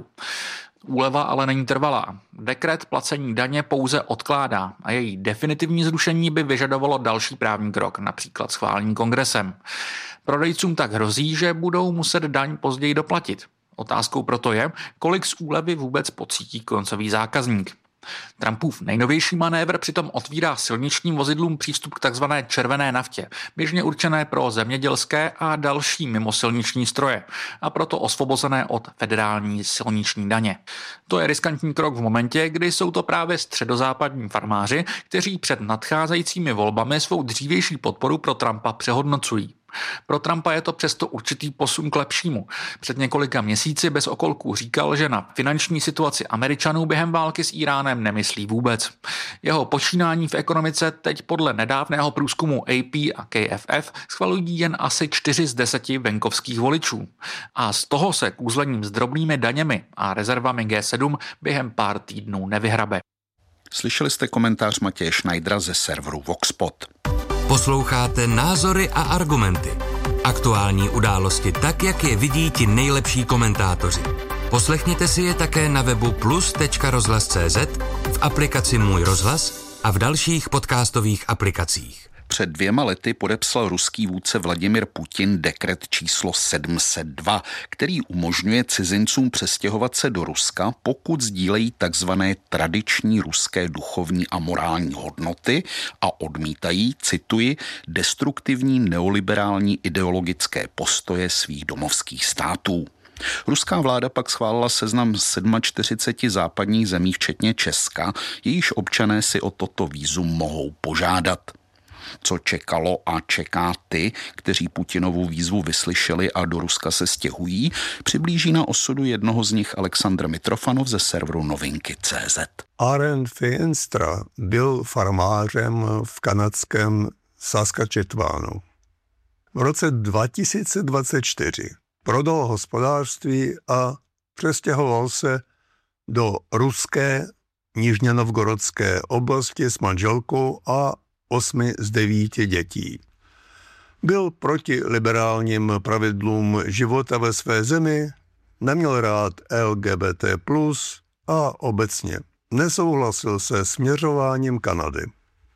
Úleva ale není trvalá. Dekret placení daně pouze odkládá a její definitivní zrušení by vyžadovalo další právní krok, například schválení kongresem. Prodejcům tak hrozí, že budou muset daň později doplatit. Otázkou proto je, kolik z úlevy vůbec pocítí koncový zákazník. Trumpův nejnovější manévr přitom otvírá silničním vozidlům přístup k takzvané červené naftě, běžně určené pro zemědělské a další mimosilniční stroje, a proto osvobozené od federální silniční daně. To je riskantní krok v momentě, kdy jsou to právě středozápadní farmáři, kteří před nadcházejícími volbami svou dřívější podporu pro Trumpa přehodnocují. Pro Trumpa je to přesto určitý posun k lepšímu. Před několika měsíci bez okolků říkal, že na finanční situaci Američanů během války s Íránem nemyslí vůbec. Jeho počínání v ekonomice teď podle nedávného průzkumu AP a KFF schvalují jen asi 4 z 10 venkovských voličů. A z toho se kůzlením s drobnými daněmi a rezervami G7 během pár týdnů nevyhrabe. Slyšeli jste komentář Matěje Schneidera ze serveru Voxpot. Posloucháte Názory a argumenty. Aktuální události tak, jak je vidí ti nejlepší komentátoři. Poslechněte si je také na webu plus.rozhlas.cz, v aplikaci Můj rozhlas a v dalších podcastových aplikacích. Před 2 lety podepsal ruský vůdce Vladimir Putin dekret číslo 702, který umožňuje cizincům přestěhovat se do Ruska, pokud sdílejí takzvané tradiční ruské duchovní a morální hodnoty a odmítají, cituji, destruktivní neoliberální ideologické postoje svých domovských států. Ruská vláda pak schválila seznam 47 západních zemí, včetně Česka, jejichž občané si o toto vízum mohou požádat. Co čekalo a čeká ty, kteří Putinovu výzvu vyslyšeli a do Ruska se stěhují, přiblíží na osudu jednoho z nich Aleksandr Mitrofanov ze serveru Novinky.cz. Aren Feenstra byl farmářem v kanadském Saskatchewanu. V roce 2024 prodal hospodářství a přestěhoval se do ruské Nižně-Novgorodské oblasti s manželkou a 8 z 9 dětí. Byl proti liberálním pravidlům života ve své zemi, neměl rád LGBT+, a obecně nesouhlasil se směřováním Kanady.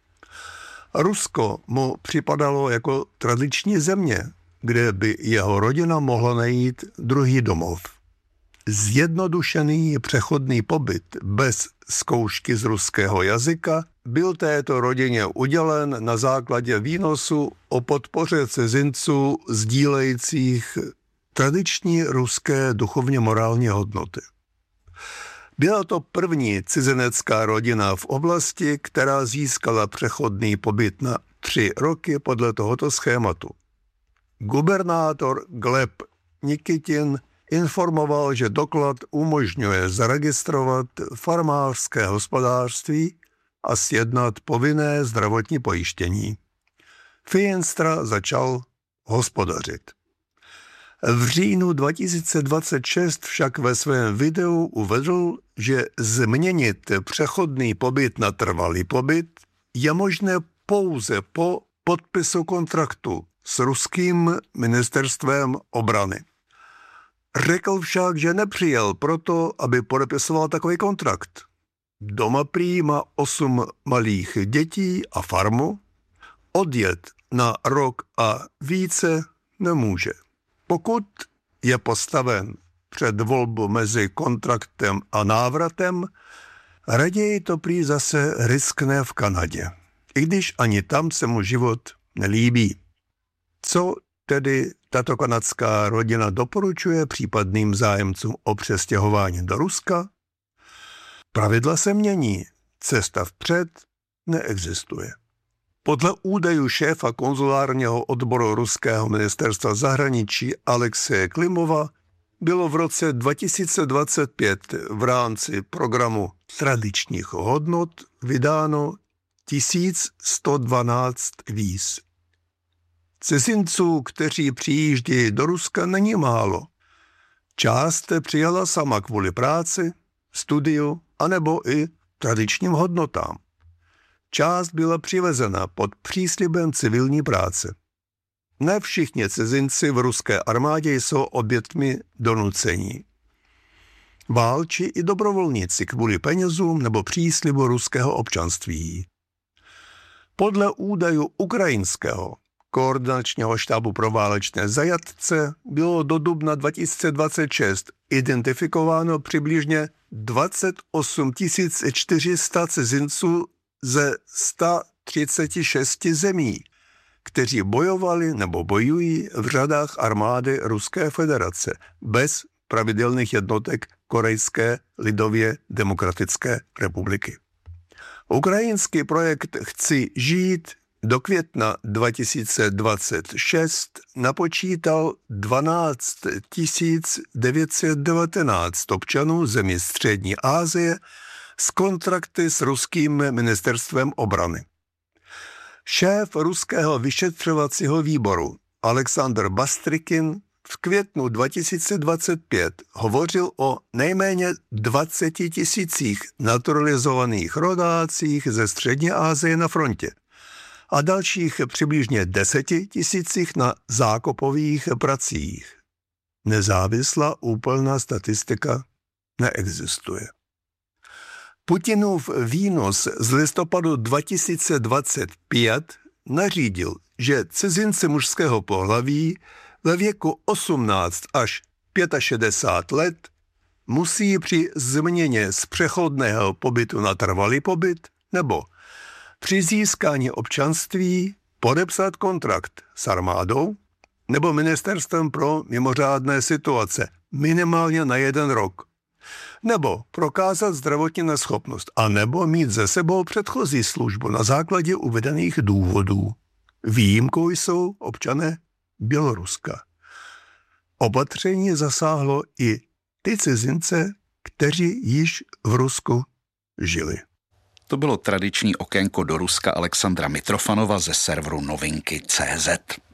Rusko mu připadalo jako tradiční země, kde by jeho rodina mohla najít druhý domov. Zjednodušený přechodný pobyt bez zkoušky z ruského jazyka byl této rodině udělen na základě výnosu o podpoře cizinců sdílejících tradiční ruské duchovně morální hodnoty. Byla to první cizinecká rodina v oblasti, která získala přechodný pobyt na 3 roky podle tohoto schématu. Gubernátor Gleb Nikitin informoval, že doklad umožňuje zaregistrovat farmářské hospodářství a sjednat povinné zdravotní pojištění. Fienstra začal hospodařit. V říjnu 2026 však ve svém videu uvedl, že změnit přechodný pobyt na trvalý pobyt je možné pouze po podpisu kontraktu s ruským ministerstvem obrany. Řekl však, že nepřijel proto, aby podepisoval takový kontrakt. Doma prý má 8 malých dětí a farmu, odjet na rok a více nemůže. Pokud je postaven před volbu mezi kontraktem a návratem, raději to prý zase riskne v Kanadě, i když ani tam se mu život nelíbí. Co tedy tato kanadská rodina doporučuje případným zájemcům o přestěhování do Ruska? Pravidla se mění, cesta vpřed neexistuje. Podle údajů šéfa konzulárního odboru ruského ministerstva zahraničí Alexeje Klimova bylo v roce 2025 v rámci programu tradičních hodnot vydáno 1112 víz. Cizinců, kteří přijíždí do Ruska, není málo. Část přijala sama kvůli práci, studiu anebo i tradičním hodnotám. Část byla přivezena pod příslibem civilní práce. Ne všichni cizinci v ruské armádě jsou oběťmi donucení. Válčí i dobrovolníci kvůli penězům nebo příslibu ruského občanství. Podle údajů ukrajinského koordinačního štábu pro válečné zajatce bylo do dubna 2026 identifikováno přibližně 28 400 cizinců ze 136 zemí, kteří bojovali nebo bojují v řadách armády Ruské federace bez pravidelných jednotek Korejské lidově demokratické republiky. Ukrajinský projekt Chci žít do května 2026 napočítal 12 919 občanů zemí Střední Asie s kontrakty s ruským ministerstvem obrany. Šéf ruského vyšetřovacího výboru Alexander Bastrykin v květnu 2025 hovořil o nejméně 20 000 naturalizovaných rodácích ze Střední Asie na frontě a dalších přibližně 10 000 na zákopových pracích. Nezávislá úplná statistika neexistuje. Putinův výnos z listopadu 2025 nařídil, že cizinci mužského pohlaví ve věku 18 až 65 let musí při změně z přechodného pobytu na trvalý pobyt nebo při získání občanství podepsat kontrakt s armádou nebo ministerstvem pro mimořádné situace minimálně na 1 rok, nebo prokázat zdravotní neschopnost, a nebo mít ze sebou předchozí službu na základě uvedených důvodů. Výjimkou jsou občané Běloruska. Opatření zasáhlo i ty cizince, kteří již v Rusku žili. To bylo tradiční okénko do Ruska Alexandra Mitrofanova ze serveru Novinky.cz.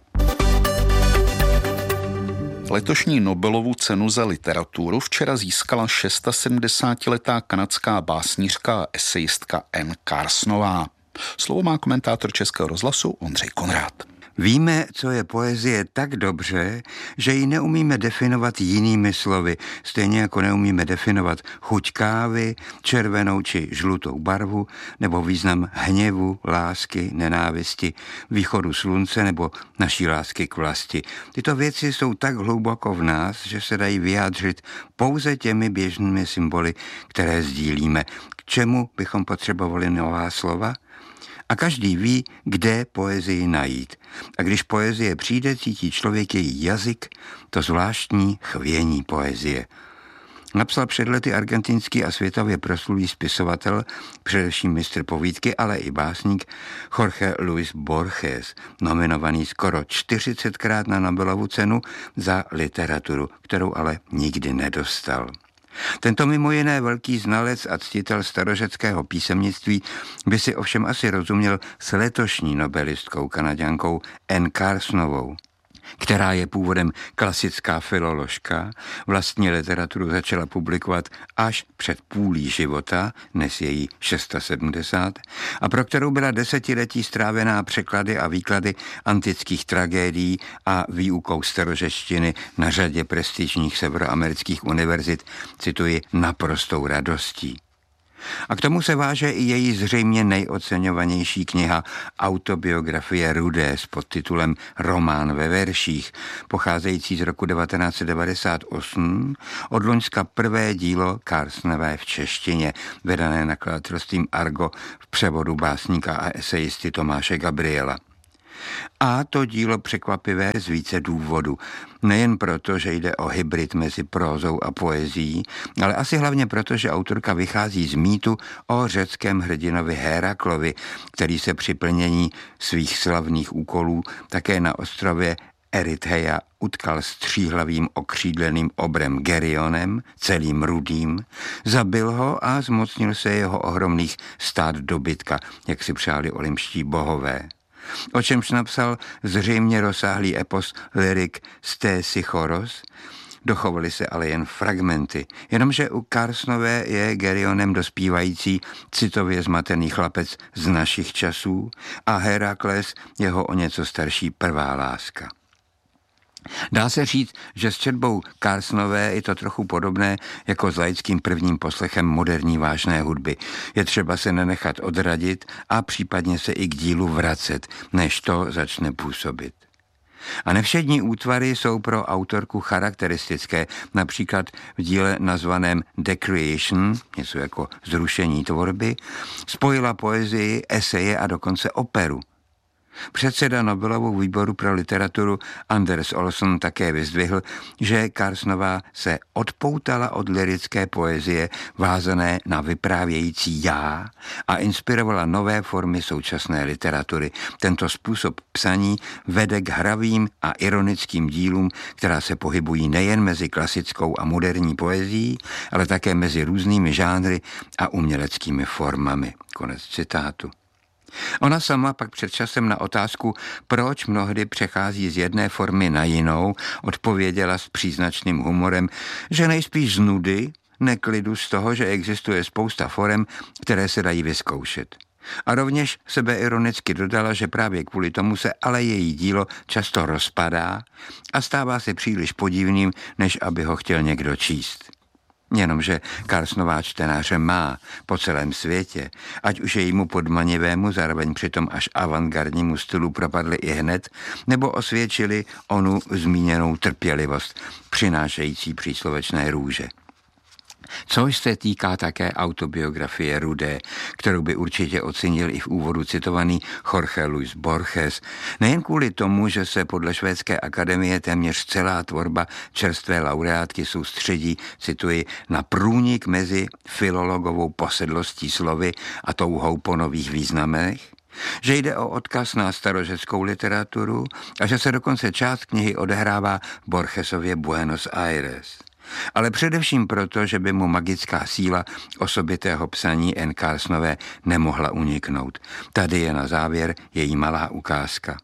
Letošní Nobelovu cenu za literaturu včera získala 76letá kanadská básnířka a esejistka Anne Carsonová. Slovo má komentátor Českého rozhlasu Ondřej Konrád. Víme, co je poezie tak dobře, že ji neumíme definovat jinými slovy, stejně jako neumíme definovat chuť kávy, červenou či žlutou barvu, nebo význam hněvu, lásky, nenávisti, východu slunce nebo naší lásky k vlasti. Tyto věci jsou tak hluboko v nás, že se dají vyjádřit pouze těmi běžnými symboly, které sdílíme. K čemu bychom potřebovali nová slova? A každý ví, kde poezii najít. A když poezie přijde, cítí člověk její jazyk, to zvláštní chvění poezie. napsal před lety argentinský a světově proslulý spisovatel, především mistr povídky, ale i básník Jorge Luis Borges, nominovaný skoro 40krát na Nobelovu cenu za literaturu, kterou ale nikdy nedostal. Tento mimo jiné velký znalec a ctitel starořeckého písemnictví by si ovšem asi rozuměl s letošní nobelistkou Kanaďankou Anne Carsonovou, která je původem klasická filoložka, vlastní literaturu začala publikovat až před půlí života, dnes je jí 670, a pro kterou byla desetiletí strávená překlady a výklady antických tragédií a výukou starořečtiny na řadě prestižních severoamerických univerzit, cituji, naprostou radostí. A k tomu se váže i její zřejmě nejoceňovanější kniha Autobiografie Rudé s podtitulem Román ve verších, pocházející z roku 1998, od loňska prvé dílo Carsonové v češtině, vydané nakladatelstvím Argo v převodu básníka a esejisty Tomáše Gabriela. A to dílo překvapivé z více důvodů. Nejen proto, že jde o hybrid mezi prózou a poezií, ale asi hlavně proto, že autorka vychází z mýtu o řeckém hrdinovi Héraklovi, který se při plnění svých slavných úkolů také na ostrově Erytheia utkal s tříhlavým okřídleným obrem Gerionem, celým rudým, zabil ho a zmocnil se jeho ohromných stát dobytka, jak si přáli olympští bohové. O čemž napsal zřejmě rozsáhlý epos Lyrik Stésichoros, dochovaly se ale jen fragmenty, jenomže u Carsonové je Gerionem dospívající citově zmatený chlapec z našich časů a Herakles jeho o něco starší prvá láska. Dá se říct, že s četbou Carsonové je to trochu podobné jako s laickým prvním poslechem moderní vážné hudby. Je třeba se nenechat odradit a případně se i k dílu vracet, než to začne působit. A nevšední útvary jsou pro autorku charakteristické, například v díle nazvaném Decreation, něco jako zrušení tvorby, spojila poezii, eseje a dokonce operu. Předseda Nobelovou výboru pro literaturu Anders Olsson také vyzdvihl, že Carsonová se odpoutala od lyrické poezie vázané na vyprávějící já a inspirovala nové formy současné literatury. Tento způsob psaní vede k hravým a ironickým dílům, která se pohybují nejen mezi klasickou a moderní poezií, ale také mezi různými žánry a uměleckými formami. Konec citátu. Ona sama pak před časem na otázku, proč mnohdy přechází z jedné formy na jinou, odpověděla s příznačným humorem, že nejspíš z nudy, neklidu z toho, že existuje spousta forem, které se dají vyzkoušet. A rovněž sebeironicky dodala, že právě kvůli tomu se ale její dílo často rozpadá a stává se příliš podivným, než aby ho chtěl někdo číst. Jenomže Carsonová čtenáře má po celém světě, ať už jejímu podmanivému, zároveň přitom až avantgardnímu stylu propadli i hned, nebo osvědčili onu zmíněnou trpělivost, přinášející příslovečné růže. Což se týká také autobiografie Rudé, kterou by určitě ocenil i v úvodu citovaný Jorge Luis Borges. Nejen kvůli tomu, že se podle Švédské akademie téměř celá tvorba čerstvé laureátky soustředí, cituji, na průnik mezi filologovou posedlostí slovy a touhou po nových významech, že jde o odkaz na starořeckou literaturu a že se dokonce část knihy odehrává v Borgesově Buenos Aires. Ale především proto, že by mu magická síla osobitého psaní Anne Carsonové nemohla uniknout. Tady je na závěr její malá ukázka.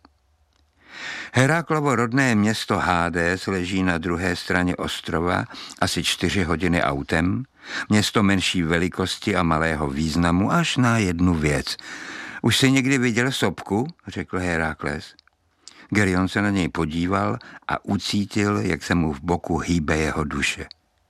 Heraklovo rodné město Hades leží na druhé straně ostrova, asi 4 hodiny autem, město menší velikosti a malého významu až na jednu věc. Už jsi někdy viděl sopku? Řekl Herakles. Gerion se na něj podíval a ucítil, jak se mu v boku hýbe jeho duše.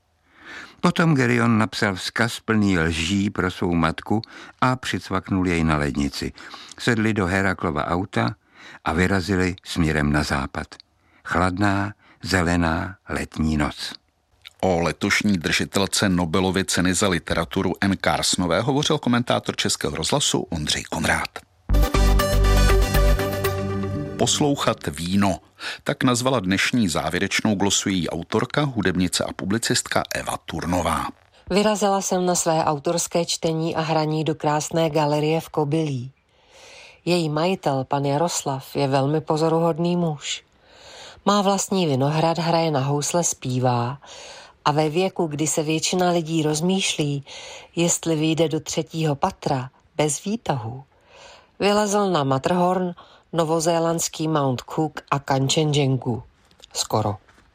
Potom Gerion napsal vzkaz plný lží pro svou matku a přicvaknul jej na lednici. Sedli do Heraklova auta a vyrazili směrem na západ. Chladná, zelená letní noc. O letošní držitelce Nobelovy ceny za literaturu Anne Carsonové hovořil komentátor Českého rozhlasu Ondřej Konrád. Poslouchat víno. Tak nazvala dnešní závěrečnou glosu její autorka, hudebnice a publicistka Eva Turnová. Vyrazila jsem na své autorské čtení a hraní do krásné galerie v Kobylí. Její majitel, pan Jaroslav, je velmi pozoruhodný muž. Má vlastní vinohrad, hraje na housle, zpívá a ve věku, kdy se většina lidí rozmýšlí, jestli vyjde do 3. patra bez výtahu, vylezl na Matterhorn, novozélandský Mount Cook a Kanchenjungu. Skoro.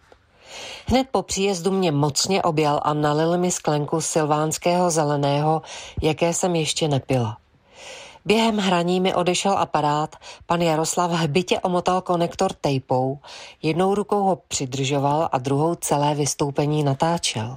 Hned po příjezdu mě mocně objal a nalil mi sklenku silvánského zeleného, jaké jsem ještě nepila. Během hraní mi odešel aparát, pan Jaroslav hbitě omotal konektor tejpou, jednou rukou ho přidržoval a druhou celé vystoupení natáčel.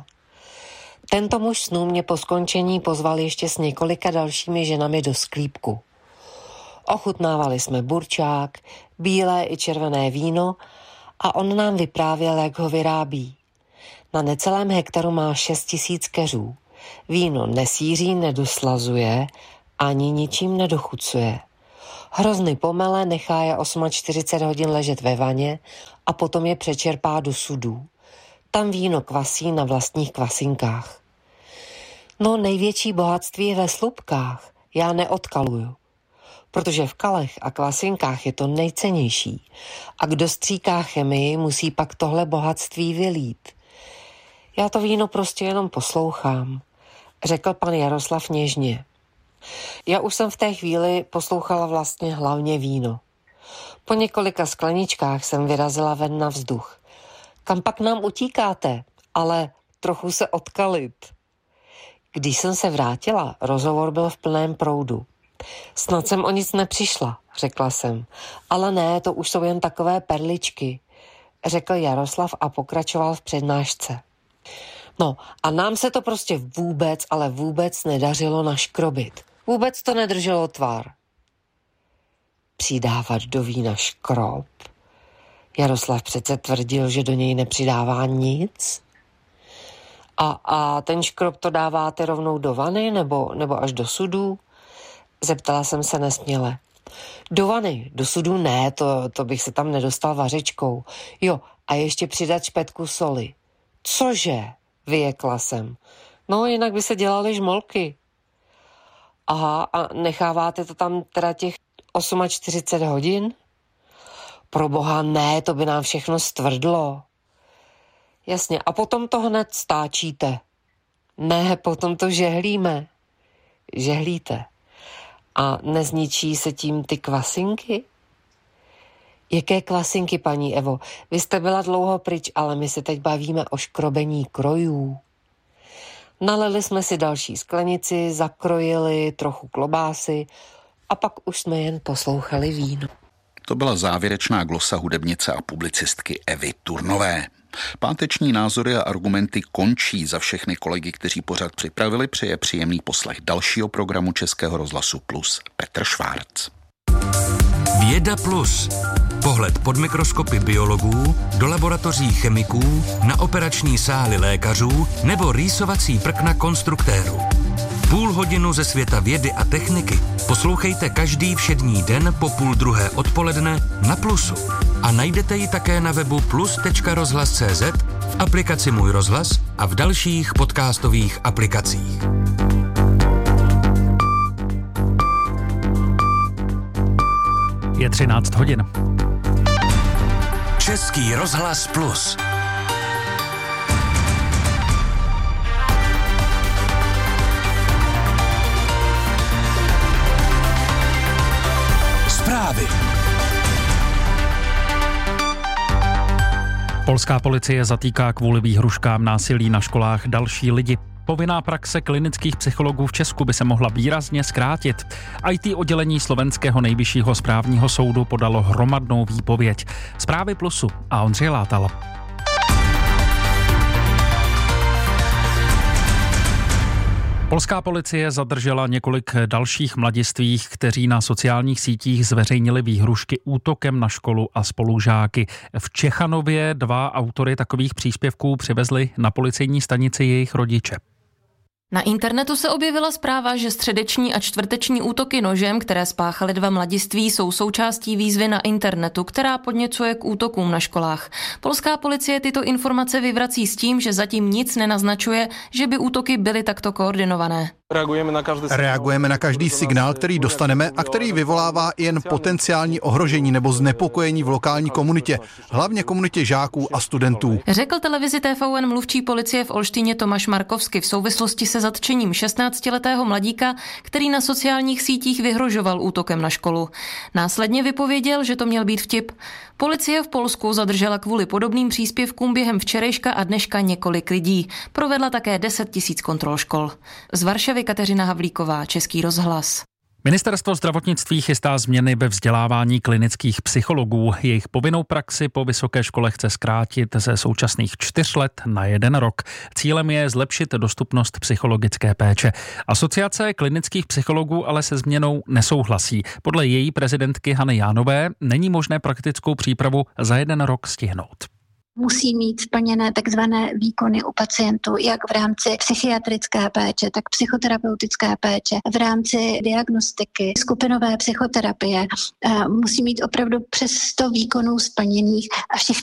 Tento muž snů mě po skončení pozval ještě s několika dalšími ženami do sklípku. Ochutnávali jsme burčák, bílé i červené víno a on nám vyprávěl, jak ho vyrábí. Na necelém hektaru má 6 000 keřů. Víno nesýří, nedoslazuje, ani ničím nedochucuje. Hrozny pomele, nechá je 48 hodin ležet ve vaně a potom je přečerpá do sudů. Tam víno kvasí na vlastních kvasinkách. No, největší bohatství je ve slupkách. Já neodkaluju, protože v kalech a kvasinkách je to nejcennější. A kdo stříká chemii, musí pak tohle bohatství vylít. Já to víno prostě jenom poslouchám, řekl pan Jaroslav něžně. Já už jsem v té chvíli poslouchala vlastně hlavně víno. Po několika skleničkách jsem vyrazila ven na vzduch. Kam pak nám utíkáte? Ale trochu se odkalit. Když jsem se vrátila, rozhovor byl v plném proudu. Snad jsem o nic nepřišla, řekla jsem. Ale ne, to už jsou jen takové perličky, řekl Jaroslav a pokračoval v přednášce. No a nám se to prostě vůbec, ale vůbec nedařilo naškrobit. Vůbec to nedrželo tvar. Přidávat do vína škrob? Jaroslav přece tvrdil, že do něj nepřidává nic. A ten škrob to dáváte rovnou do vany nebo až do sudů? Zeptala jsem se nesměle. Do vany, do sudů ne, to bych se tam nedostal vařečkou. Jo, a ještě přidat špetku soli. Cože? Vyjekla jsem. No, jinak by se dělaly žmolky. Aha, a necháváte to tam teda těch 48 hodin? Proboha, ne, to by nám všechno stvrdlo. Jasně, a potom to hned stáčíte. Ne, potom to žehlíme. Žehlíte. A nezničí se tím ty kvasinky? Jaké kvasinky, paní Evo? Vy jste byla dlouho pryč, ale my se teď bavíme o škrobení krojů. Nalili jsme si další sklenici, zakrojili trochu klobásy a pak už jsme jen poslouchali víno. To byla závěrečná glosa hudebnice a publicistky Evy Turnové. Páteční názory a argumenty končí. Za všechny kolegy, kteří pořad připravili, přeje příjemný poslech dalšího programu Českého rozhlasu Plus Petr Švárc. Věda Plus. Pohled pod mikroskopy biologů, do laboratoří chemiků, na operační sály lékařů nebo rýsovací prkna konstruktérů. Půl hodinu ze světa vědy a techniky poslouchejte každý všední den po 12:30 odpoledne na Plusu. A najdete ji také na webu plus.rozhlas.cz, v aplikaci Můj rozhlas a v dalších podcastových aplikacích. Je 13 hodin. Český rozhlas Plus. Zprávy. Polská policie zatýká kvůli výhruškám násilí na školách další lidi. Povinná praxe klinických psychologů v Česku by se mohla výrazně zkrátit. IT oddělení slovenského nejvyššího správního soudu podalo hromadnou výpověď. Zprávy Plusu a Ondřej Látal. Polská policie zadržela několik dalších mladistvých, kteří na sociálních sítích zveřejnili výhrušky útokem na školu a spolužáky. V Čechanově 2 autory takových příspěvků přivezli na policejní stanici jejich rodiče. Na internetu se objevila zpráva, že středeční a čtvrteční útoky nožem, které spáchali 2 mladiství, jsou součástí výzvy na internetu, která podněcuje k útokům na školách. Polská policie tyto informace vyvrací s tím, že zatím nic nenaznačuje, že by útoky byly takto koordinované. Reagujeme na každý signál, který dostaneme a který vyvolává jen potenciální ohrožení nebo znepokojení v lokální komunitě, hlavně komunitě žáků a studentů. Řekl televizi TVN mluvčí policie v Olštyně Tomáš Markovsky v souvislosti se zatčením 16letého mladíka, který na sociálních sítích vyhrožoval útokem na školu. Následně vypověděl, že to měl být vtip. Policie v Polsku zadržela kvůli podobným příspěvkům během včerejška a dneška několik lidí. Provedla také 10 000 kontrol škol. Z Varšavy Kateřina Havlíková, Český rozhlas. Ministerstvo zdravotnictví chystá změny ve vzdělávání klinických psychologů. Jejich povinnou praxi po vysoké škole chce zkrátit ze současných 4 let na 1 rok. Cílem je zlepšit dostupnost psychologické péče. Asociace klinických psychologů ale se změnou nesouhlasí. Podle její prezidentky Hany Jánové není možné praktickou přípravu za 1 rok stihnout. Musí mít splněné takzvané výkony u pacientů, jak v rámci psychiatrické péče, tak psychoterapeutické péče, v rámci diagnostiky, skupinové psychoterapie. Musí mít opravdu přes 100 výkonů splněných a všechny